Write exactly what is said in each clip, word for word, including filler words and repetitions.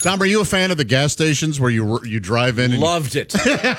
Tom, are you a fan of the gas stations where you you drive in? And Loved it.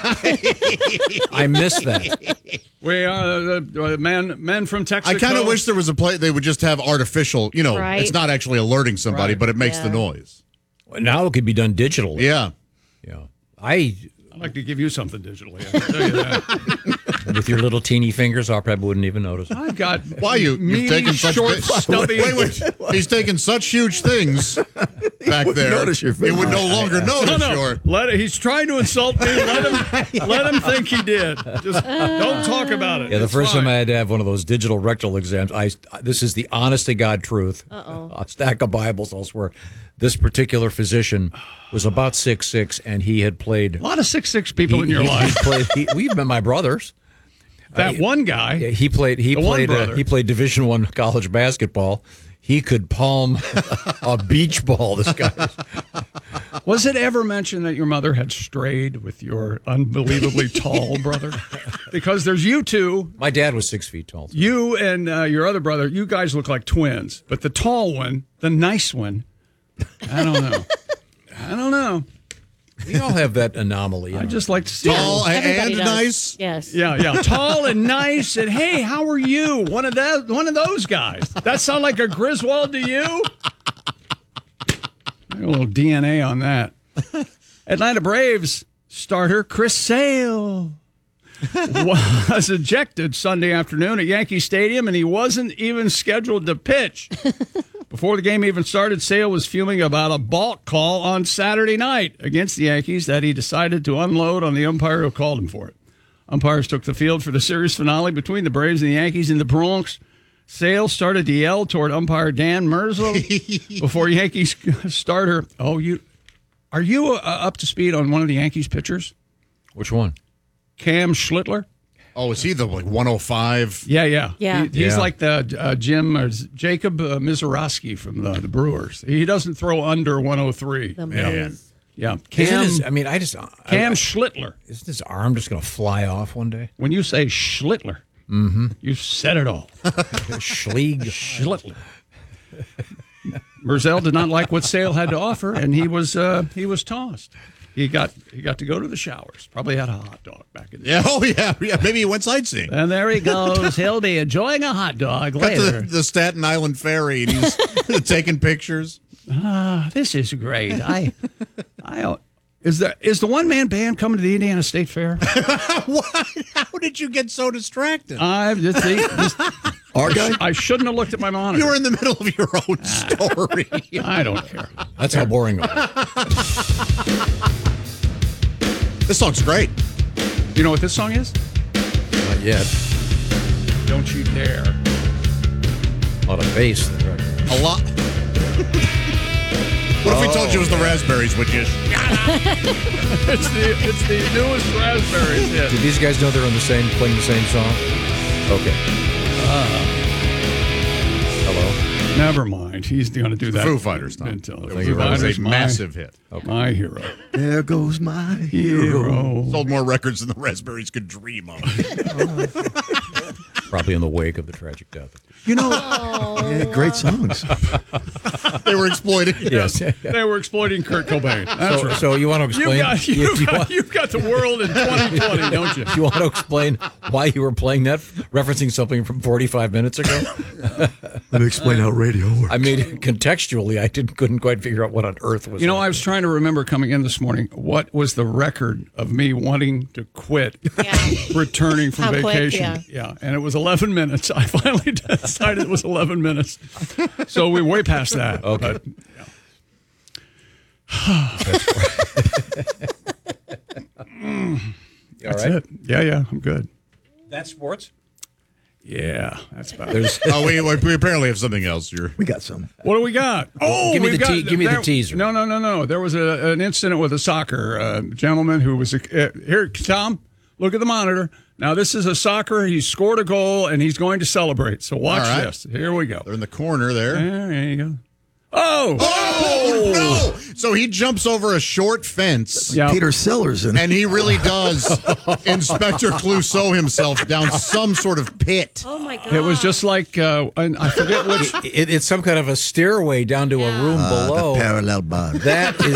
I missed that. We are uh, uh, men, men from Texas. I kind of wish there was a place they would just have artificial, you know, Right. it's not actually alerting somebody, Right. but it makes Yeah. the noise. Now it could be done digitally. Yeah. Yeah. I, I'd like to give you something digitally. I can tell you that. with your little teeny fingers, I probably wouldn't even notice. I've got Why you, meaty, you've taken such short, big- stubby. Wait, wait. He's taking such huge things back there. notice your you would no longer notice No, no. your. Let it, he's trying to insult me. Let him let him think he did. Just don't talk about it. Yeah, the It's first fine. time I had to have one of those digital rectal exams, I this is the honest to God truth. Uh-oh. A stack of Bibles, I'll swear. This particular physician was about six six, and he had played. A lot of six six people he, in your he- life. he played, he, we've been my brothers. That one guy. Yeah, He played. He The one played. Uh, brother. he played Division One college basketball. He could palm a beach ball. This guy. Was it ever mentioned that your mother had strayed with your unbelievably tall brother? Because there's you two, My dad was six feet tall. you and uh, your other brother. You guys look like twins, but the tall one, the nice one, I don't know. I don't know. We all have that anomaly. you I know. just like to see Tall Everybody and does. nice. Yes. Yeah, yeah, tall and nice, and hey, how are you? One of that, one of those guys. That sound like a Griswold to you? A little D N A on that. Atlanta Braves starter Chris Sale was ejected Sunday afternoon at Yankee Stadium, and he wasn't even scheduled to pitch. Before the game even started, Sale was fuming about a balk call on Saturday night against the Yankees that he decided to unload on the umpire who called him for it. Umpires took the field for the series finale between the Braves and the Yankees in the Bronx. Sale started to yell toward umpire Dan Merzel before Yankees starter. Oh, you are you uh, up to speed on one of the Yankees pitchers? Which one? Cam Schlittler? Oh, is he the like one oh five? Yeah, yeah. Yeah. He, he's Yeah. like the uh, Jim or Jacob uh, Mizorowski from the, the Brewers. He doesn't throw under one oh three. The yeah. Maze. yeah. Isn't Cam, his, I mean, I just. I- Cam Schlittler. Isn't his arm just going to fly off one day? When you say Schlittler, you said it all. Schlieg. Schlittler. Merzel did not like what Sale had to offer, and he was uh, he was tossed. He got he got to go to the showers. Probably had a hot dog back in the Yeah. Oh, yeah. Yeah. Maybe he went sightseeing. And there he goes. He'll be enjoying a hot dog Got to later. the, the Staten Island ferry, and he's taking pictures. Ah, this is great. I, I, is there is the one man band coming to the Indiana State Fair? What? How did you get so distracted? I just, just Our guy? I shouldn't have looked at my monitor. You were in the middle of your own story. I don't care. That's how boring it was. This song's great. You know what this song is? Not yet. Don't you dare. A lot of bass. in the record. A lot. What if we told you it was the Raspberries, would you? It's the it's the newest Raspberries hit. Did these guys know they're on the same, playing the same song? Okay. Hello. Never mind. He's going to do that. Foo Fighters, Tom. Until the That Foo was Fighters, a my- massive hit. My hero. There goes my hero. Hero. Sold more records than the Raspberries could dream of. Probably in the wake of the tragic death. You know, yeah, great songs. They were exploiting. Yes. They were exploiting Kurt Cobain. That's So, right. so you want to You've explain? got, you, you've, you got, want, you've got the world in twenty twenty, don't you? you want to explain why you were playing that, referencing something from forty-five minutes ago? Let me explain how radio works. I mean, contextually, I didn't couldn't quite figure out what on earth was. You know, on. I was trying to remember coming in this morning what was the record of me wanting to quit Yeah. returning from How quick, vacation. yeah. and it was eleven minutes. I finally decided it was eleven minutes. So we're way past that. Okay. But, You all that's right? it. Yeah, yeah, I'm good. That's sports. Yeah, that's about it. There's Oh, we, we apparently have something else. You're, We got some. What do we got? Oh, Give me we've the got, te- give me the there- teaser. No, no, no, no. There was a, an incident with a soccer uh, gentleman who was a, uh, here. Tom, look at the monitor. Now this is a soccer. He scored a goal and he's going to celebrate. So watch All right. this. Here we go. they're in the corner there. There, there you go. Oh, Oh, no! So he jumps over a short fence. yeah. Peter Sellers in it. And he really does Inspector Clouseau himself down some sort of pit. Oh my God. It was just like uh, I I forget which. it, it's some kind of a stairway down to a room Uh, below. the parallel bond. That is